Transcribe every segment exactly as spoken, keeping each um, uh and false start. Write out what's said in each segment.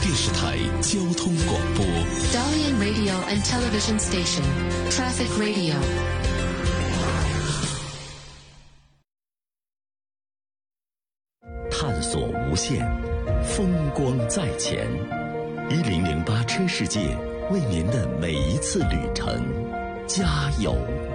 电视台交通广播。 Dalian Radio and Television Station, Traffic Radio。 探索无限，风光在前。一零零八车世界为您的每一次旅程加油。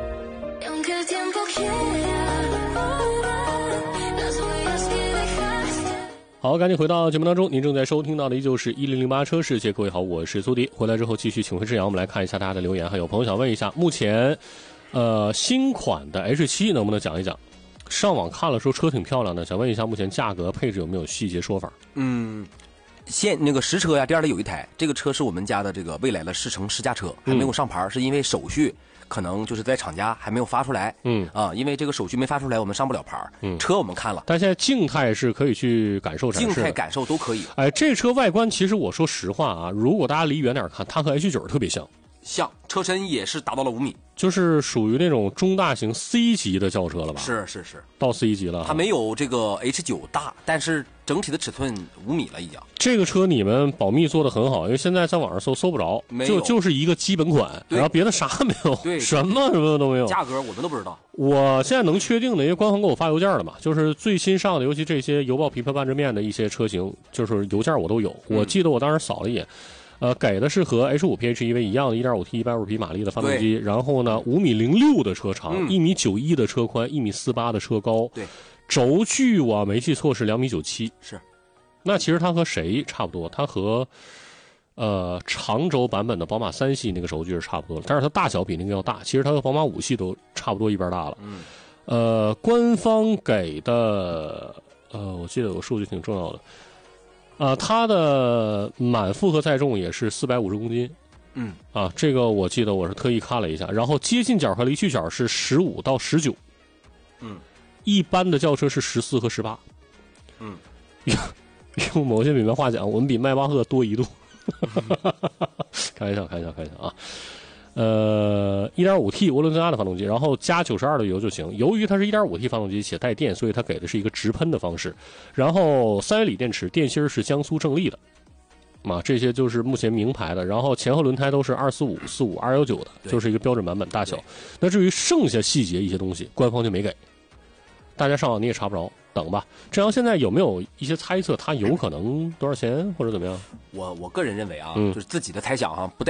好，赶紧回到节目当中，您正在收听到的依旧是一零零八车世界。各位好，我是苏迪。回来之后继续请回志阳，我们来看一下大家的留言。还有朋友想问一下，目前呃新款的 H 七 能不能讲一讲？上网看了说车挺漂亮的，想问一下目前价格配置有没有细节说法？ 嗯，现那个实车呀，店里有一台，这个车是我们家的这个未来的试乘试驾车，还没有上牌，嗯、是因为手续可能就是在厂家还没有发出来。嗯啊，因为这个手续没发出来，我们上不了牌。嗯，车我们看了， 但现在静态是可以去感受展示的， 静态感受都可以。 哎，这车外观其实我说实话啊，如果大家离远点看，它和 H 九 特别像。 像车身也是达到了五米， 就是属于那种中大型 C 级的轿车了吧？ 是是是， 到 C 级了。 它没有这个 H 九 大，但是整体的尺寸五米了已经。 这个车你们保密做得很好，因为现在在网上搜搜不着，就就是一个基本款，然后别的啥没有， 对， 什么什么都没有。 价格我们都不知道。 我现在能确定的，因为官方给我发邮件了嘛，就是最新上的，尤其这些油爆皮拍半遮面的一些车型，就是邮件我都有。我记得我当时扫了一眼。呃，给的是和 H 五 P H E V 一样的 一点五 T 一百五十匹马力的发动机，然后呢五米零六的车长，一、嗯、米九一的车宽，一米四八的车高， 对， 轴距我没记错是两米九七， 是。 那其实它和谁差不多？它和呃长轴版本的宝马三系那个轴距是差不多的，但是它大小比那个要大。其实它和宝马五系都差不多一边大了。嗯。呃，官方给的呃，我记得有个数据挺重要的。啊、呃，它的满负荷载重也是四百五十公斤， 嗯， 啊，这个我记得我是特意看了一下，然后接近角和离去角是十五到十九， 嗯， 一般的轿车是十四和十八， 嗯， 用某些品牌话讲，我们比迈巴赫多一度，开玩笑，开玩笑，开玩笑啊。呃 一点五 T 涡轮增压的发动机，然后加九十二的油就行。由于它是 一点五 T 发动机且带电，所以它给的是一个直喷的方式。然后三元锂电池，电芯是江苏正力的，啊，这些就是目前名牌的。然后前后轮胎都是二四五、四五、二一九的，就是一个标准版本大小。那至于剩下细节一些东西，官方就没给，大家上网你也查不着，等吧。这样现在有没有一些猜测，它有可能多少钱或者怎么样？ 我我个人认为啊， 嗯、 就是自己的猜想啊，不